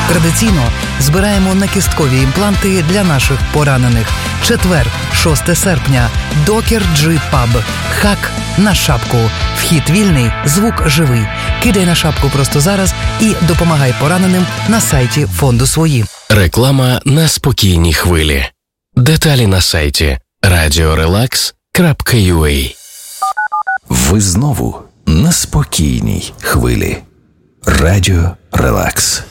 Традиційно збираємо накісткові імпланти для наших поранених. Четвер, 6 серпня. Докер Джи Паб. Хак на шапку. Вхід вільний, звук живий. Кидай на шапку просто зараз і допомагай пораненим на сайті фонду «Свої». Реклама на спокійній хвилі. Деталі на сайті radiorelax.ua. Ви знову на спокійній хвилі. Радіо Релакс.